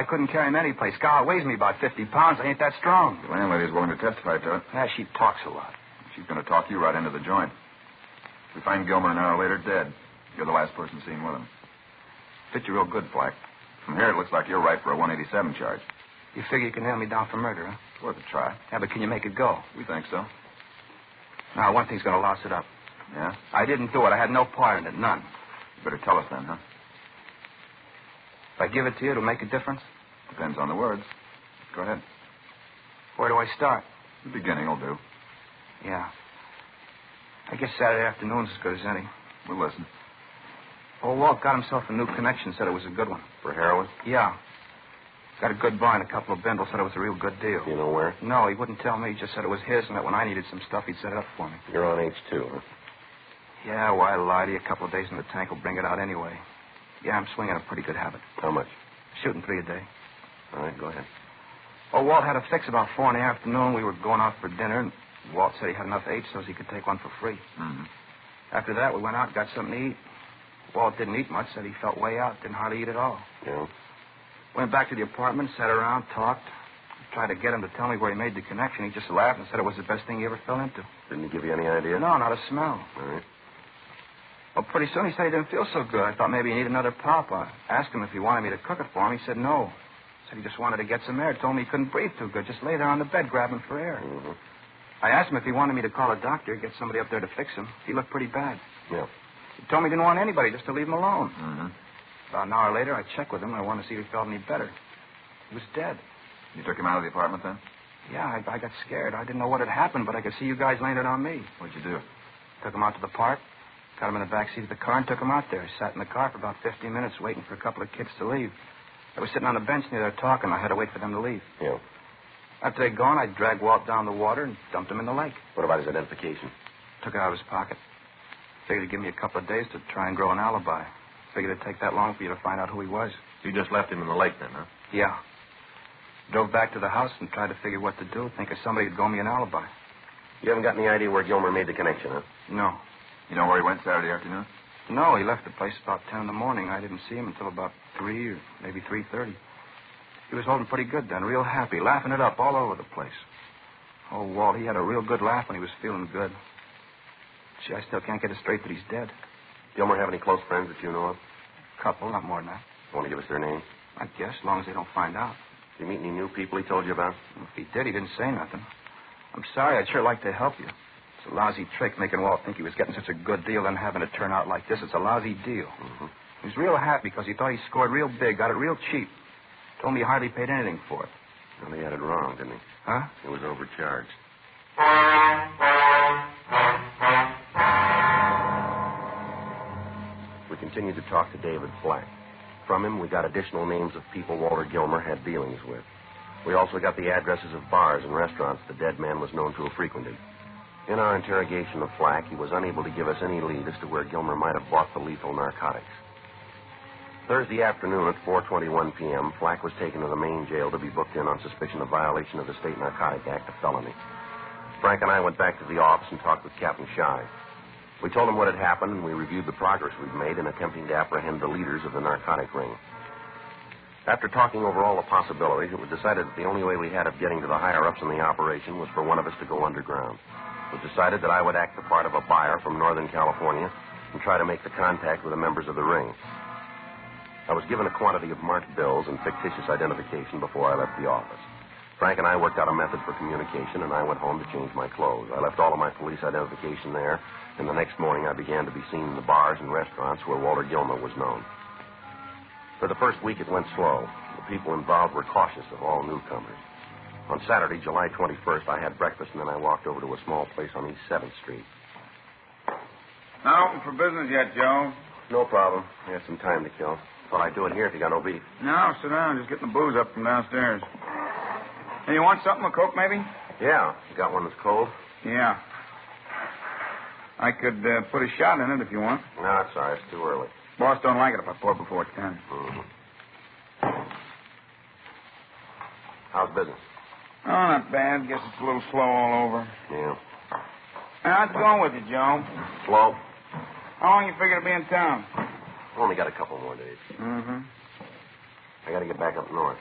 I couldn't carry him any place. God, it weighs me about 50 pounds. I ain't that strong. The landlady's willing to testify to it. Yeah, she talks a lot. She's going to talk you right into the joint. We find Gilmer an hour later dead. You're the last person seen with him. Fit you real good, Flack. From here, it looks like you're right for a 187 charge. You figure you can nail me down for murder, huh? It's worth a try. Yeah, but can you make it go? We think so. Now, one thing's going to louse it up. Yeah? I didn't do it. I had no part in it, none. You better tell us then, huh? If I give it to you, it'll make a difference? Depends on the words. Go ahead. Where do I start? The beginning will do. Yeah. I guess Saturday afternoon's as good as any. We'll listen. Old Walt got himself a new connection, said it was a good one. For heroin? Yeah. Got a good buy and a couple of bindles, said it was a real good deal. You know where? No, he wouldn't tell me. He just said it was his and that when I needed some stuff, he'd set it up for me. You're on H2, huh? Yeah, why lie to you? A couple of days in the tank will bring it out anyway. Yeah, I'm swinging a pretty good habit. How much? Shooting 3 a day. All right, go ahead. Oh, Walt had a fix about 4 in the afternoon. We were going out for dinner, and Walt said he had enough H so he could take one for free. Mm-hmm. After that, we went out and got something to eat. Walt didn't eat much, said he felt way out, didn't hardly eat at all. Yeah? Went back to the apartment, sat around, talked. Tried to get him to tell me where he made the connection. He just laughed and said it was the best thing he ever fell into. Didn't he give you any idea? No, not a smell. All right. Well, pretty soon he said he didn't feel so good. I thought maybe he needed another pop. I asked him if he wanted me to cook it for him. He said no. Said he just wanted to get some air. Told me he couldn't breathe too good. Just lay there on the bed grabbing for air. Mm-hmm. I asked him if he wanted me to call a doctor, get somebody up there to fix him. He looked pretty bad. Yeah. He told me he didn't want anybody, just to leave him alone. Mm-hmm. About an hour later, I checked with him. I wanted to see if he felt any better. He was dead. You took him out of the apartment then? Yeah, I got scared. I didn't know what had happened, but I could see you guys laying it on me. What'd you do? Took him out to the park, got him in the back seat of the car, and took him out there. Sat in the car for about 15 minutes waiting for a couple of kids to leave. I was sitting on the bench near there talking. I had to wait for them to leave. Yeah. After they'd gone, I dragged Walt down the water and dumped him in the lake. What about his identification? Took it out of his pocket. Figured he'd give me a couple of days to try and grow an alibi. Figured it'd take that long for you to find out who he was. You just left him in the lake then, huh? Yeah. Drove back to the house and tried to figure what to do. Think of somebody who'd go me an alibi. You haven't got any idea where Gilmer made the connection, huh? No. You know where he went Saturday afternoon? No, he left the place about 10 in the morning. I didn't see him until about 3 or maybe 3:30. He was holding pretty good then, real happy, laughing it up all over the place. Oh, Walt, he had a real good laugh when he was feeling good. Gee, I still can't get it straight that he's dead. Gilmer have any close friends that you know of? Couple, not more than that. Want to give us their names? I guess, as long as they don't find out. Did you meet any new people he told you about? If he did, he didn't say nothing. I'm sorry. I'd sure like to help you. It's a lousy trick making Walt think he was getting such a good deal and having it turn out like this. It's a lousy deal. Mm-hmm. He was real happy because he thought he scored real big, got it real cheap. Told me he hardly paid anything for it. Well, he had it wrong, didn't he? Huh? He was overcharged. We continued to talk to David Flack. From him, we got additional names of people Walter Gilmer had dealings with. We also got the addresses of bars and restaurants the dead man was known to have frequented. In our interrogation of Flack, he was unable to give us any lead as to where Gilmer might have bought the lethal narcotics. Thursday afternoon at 4:21 p.m., Flack was taken to the main jail to be booked in on suspicion of violation of the State Narcotic Act, a felony. Frank and I went back to the office and talked with Captain Shy. We told him what had happened, and we reviewed the progress we'd made in attempting to apprehend the leaders of the narcotic ring. After talking over all the possibilities, it was decided that the only way we had of getting to the higher-ups in the operation was for one of us to go underground. It was decided that I would act the part of a buyer from Northern California and try to make the contact with the members of the ring. I was given a quantity of marked bills and fictitious identification before I left the office. Frank and I worked out a method for communication, and I went home to change my clothes. I left all of my police identification there, and the next morning I began to be seen in the bars and restaurants where Walter Gilmer was known. For the first week, it went slow. The people involved were cautious of all newcomers. On Saturday, July 21st, I had breakfast, and then I walked over to a small place on East 7th Street. Not open for business yet, Joe. No problem. I had some time to kill. Thought I'd do it here if you got no beef. No, sit down. Just getting the booze up from downstairs. Hey, you want something, a Coke, maybe? Yeah. You got one that's cold? Yeah. I could put a shot in it if you want. No, it's all right. It's too early. Boss don't like it if I pour before 10. Mm-hmm. How's business? Oh, not bad. Guess it's a little slow all over. Yeah. How's it going with you, Joe? Slow? How long you figure to be in town? Only got a couple more days. Mm-hmm. I got to get back up north.